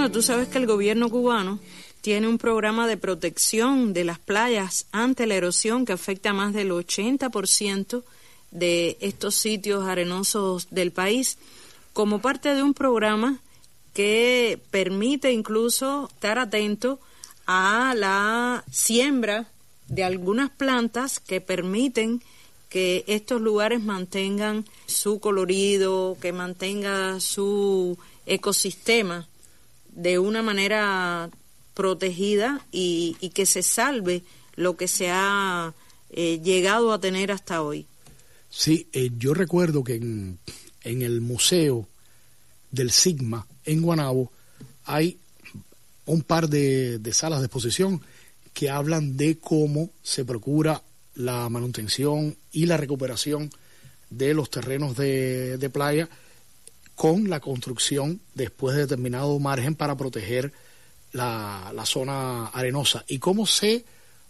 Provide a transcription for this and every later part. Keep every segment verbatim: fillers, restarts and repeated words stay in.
Bueno, tú sabes que el gobierno cubano tiene un programa de protección de las playas ante la erosión que afecta a más del ochenta por ciento de estos sitios arenosos del país, como parte de un programa que permite incluso estar atento a la siembra de algunas plantas que permiten que estos lugares mantengan su colorido, que mantenga su ecosistema de una manera protegida y, y que se salve lo que se ha eh, llegado a tener hasta hoy. Sí, eh, yo recuerdo que en, en el Museo del Sigma en Guaynabo hay un par de, de salas de exposición que hablan de cómo se procura la manutención y la recuperación de los terrenos de, de playa con la construcción después de determinado margen para proteger la, la zona arenosa y cómo se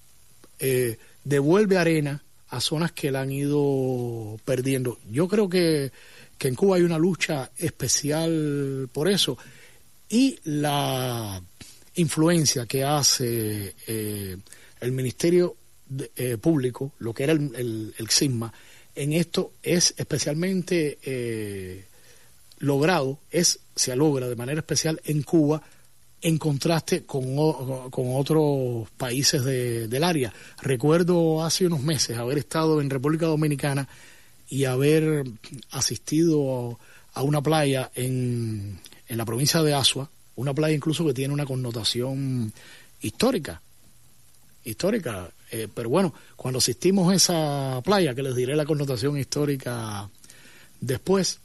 eh, devuelve arena a zonas que la han ido perdiendo. Yo creo que, que en Cuba hay una lucha especial por eso y la influencia que hace eh, el Ministerio de, eh, Público, lo que era el, el, el SIGMA, en esto es especialmente eh, logrado, es se logra de manera especial en Cuba, en contraste con, con otros países de, del área. Recuerdo hace unos meses haber estado en República Dominicana y haber asistido a una playa en, en la provincia de Azua, una playa incluso que tiene una connotación histórica, histórica, eh, pero bueno, cuando asistimos a esa playa, que les diré la connotación histórica después,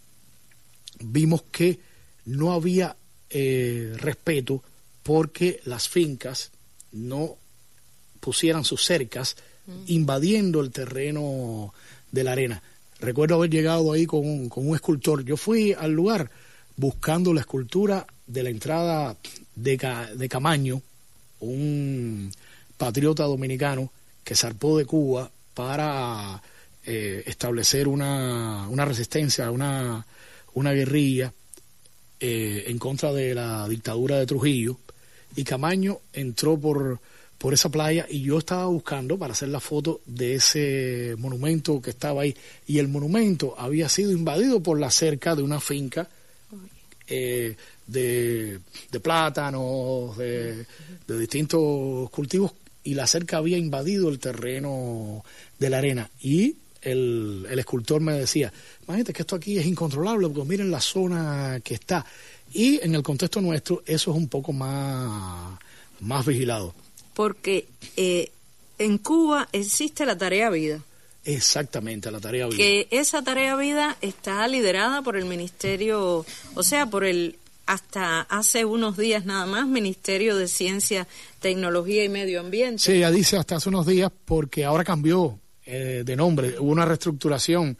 vimos que no había eh, respeto porque las fincas no pusieran sus cercas mm. invadiendo el terreno de la arena. Recuerdo haber llegado ahí con, con un escultor. Yo fui al lugar buscando la escultura de la entrada de, de Camaño, un patriota dominicano que zarpó de Cuba para eh, establecer una, una resistencia, una, una guerrilla eh, en contra de la dictadura de Trujillo, y Camaño entró por, por esa playa y yo estaba buscando para hacer la foto de ese monumento que estaba ahí, y el monumento había sido invadido por la cerca de una finca eh, de, de plátanos, de, de distintos cultivos, y la cerca había invadido el terreno de la arena. Y el, el escultor me decía, imagínate que esto aquí es incontrolable, porque miren la zona que está. Y en el contexto nuestro eso es un poco más, más vigilado. Porque eh, en Cuba existe la Tarea Vida. Exactamente, la Tarea Vida. Que esa Tarea Vida está liderada por el Ministerio, o sea, por el, hasta hace unos días nada más, Ministerio de Ciencia, Tecnología y Medio Ambiente. Sí, ya dice hasta hace unos días porque ahora cambió eh, de nombre, hubo una reestructuración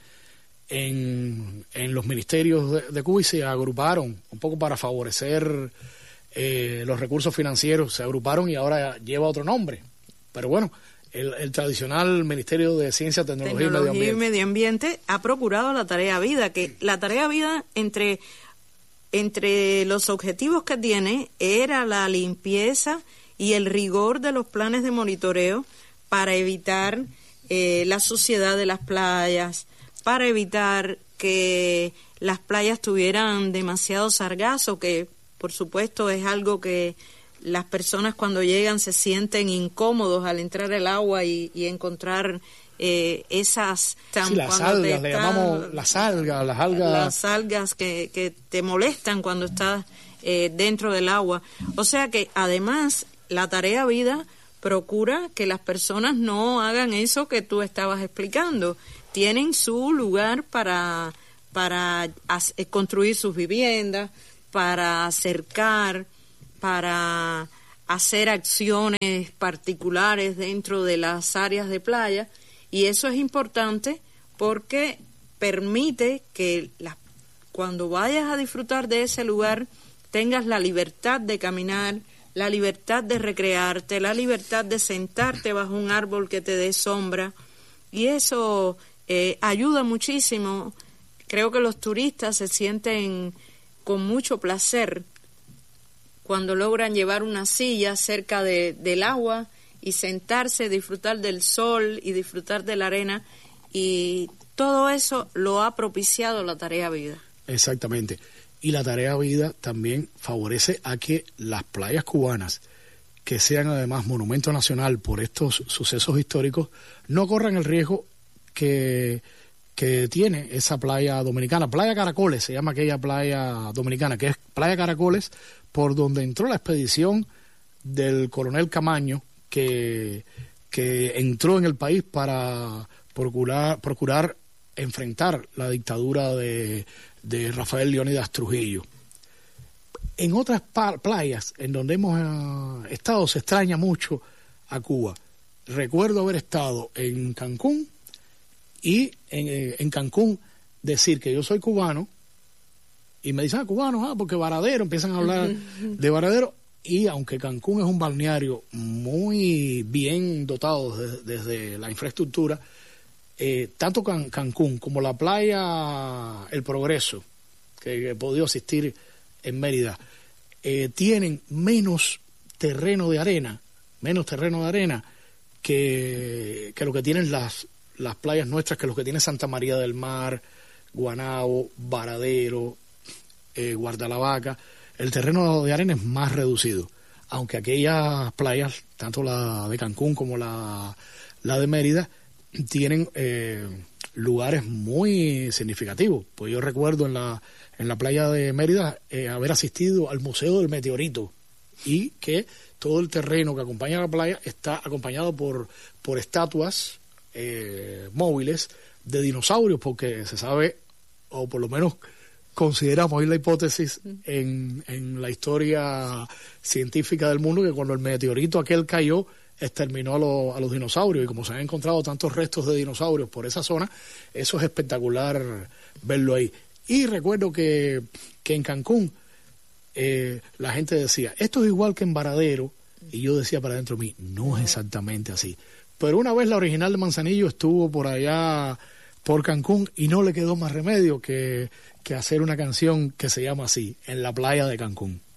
en, en los ministerios de, de Cuba y se agruparon un poco para favorecer eh, los recursos financieros, se agruparon y ahora lleva otro nombre. Pero bueno, el, el tradicional Ministerio de Ciencia, Tecnología, Tecnología y Medio Ambiente. y Medio Ambiente ha procurado la Tarea Vida, que la Tarea Vida entre, entre los objetivos que tiene era la limpieza y el rigor de los planes de monitoreo para evitar eh, la suciedad de las playas, para evitar que las playas tuvieran demasiado sargazo, que por supuesto es algo que las personas cuando llegan se sienten incómodos al entrar al agua y, y encontrar eh, esas... Sí, las algas, están, le llamamos las algas, las algas... Las algas que, que te molestan cuando estás eh, dentro del agua. O sea que además la Tarea Vida procura que las personas no hagan eso que tú estabas explicando. Tienen su lugar para, para hacer, construir sus viviendas, para acercar, para hacer acciones particulares dentro de las áreas de playa, y eso es importante porque permite que las, cuando vayas a disfrutar de ese lugar tengas la libertad de caminar, la libertad de recrearte, la libertad de sentarte bajo un árbol que te dé sombra, y eso eh, ayuda muchísimo. Creo que los turistas se sienten con mucho placer cuando logran llevar una silla cerca de, del agua y sentarse, disfrutar del sol y disfrutar de la arena, y todo eso lo ha propiciado la Tarea Vida. Exactamente. Y la Tarea Vida también favorece a que las playas cubanas, que sean además monumento nacional por estos sucesos históricos, no corran el riesgo que, que tiene esa playa dominicana. Playa Caracoles se llama aquella playa dominicana, que es Playa Caracoles, por donde entró la expedición del coronel Camaño, que, que entró en el país para procurar, procurar enfrentar la dictadura de, de Rafael Leónidas Trujillo. En otras playas en donde hemos uh, estado se extraña mucho a Cuba. Recuerdo haber estado en Cancún y en, eh, en Cancún decir que yo soy cubano y me dicen, ah, cubano, ah, porque Varadero, empiezan a hablar de Varadero, y aunque Cancún es un balneario muy bien dotado de, desde la infraestructura, eh, tanto Can, Cancún como la playa El Progreso, que he podido asistir en Mérida, eh, tienen menos terreno de arena, menos terreno de arena que, que lo que tienen las, las playas nuestras, que lo que tiene Santa María del Mar, Guanabo, Varadero, eh, Guardalavaca. El terreno de arena es más reducido, aunque aquellas playas, tanto la de Cancún como la, la de Mérida, tienen eh, lugares muy significativos. Pues yo recuerdo en la en la playa de Mérida eh, haber asistido al Museo del Meteorito, y que todo el terreno que acompaña a la playa está acompañado por, por estatuas eh, móviles de dinosaurios, porque se sabe, o por lo menos consideramos, y la hipótesis en, en la historia científica del mundo, que cuando el meteorito aquel cayó, exterminó a, lo, a los dinosaurios, y como se han encontrado tantos restos de dinosaurios por esa zona, eso es espectacular verlo ahí. Y recuerdo que, que en Cancún eh, la gente decía, esto es igual que en Varadero, y yo decía para dentro de mí, no es exactamente así. Pero una vez la original de Manzanillo estuvo por allá, por Cancún, y no le quedó más remedio que, que hacer una canción que se llama así, En la playa de Cancún.